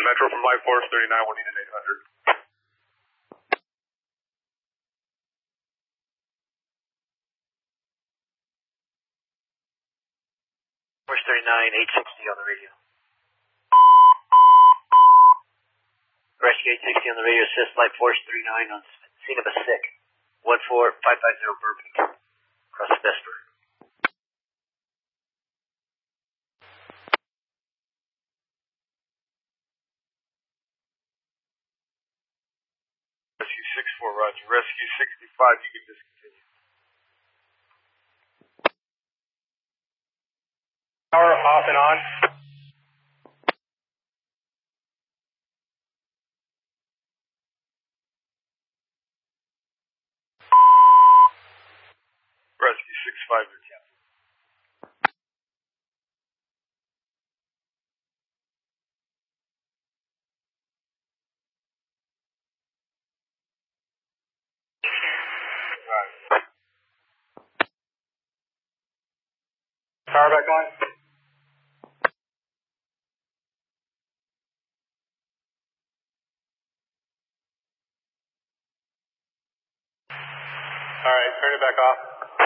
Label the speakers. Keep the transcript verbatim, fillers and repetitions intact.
Speaker 1: Metro from Light Force thirty-nine, we'll need an eight hundred.
Speaker 2: Force thirty-nine, eight sixty on the radio. Rescue eight sixty on the radio, assist Light Force thirty-nine on scene of a sick. one four five five zero Burbank. Across the Vesper.
Speaker 1: Rescue six four, roger. Rescue sixty-five, you can discontinue. Power off and on. Rescue six five, your captain. Right. Power back on. Alright, turn it back off.